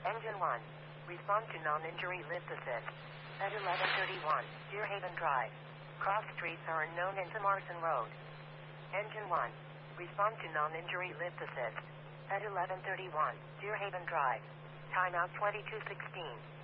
Engine 1. Respond to non-injury lift assist. At 11:31, Deerhaven Drive. Cross streets are unknown into Marson Road. Engine 1. Respond to non-injury lift assist. At 11:31, Deerhaven Drive. Timeout 22:16.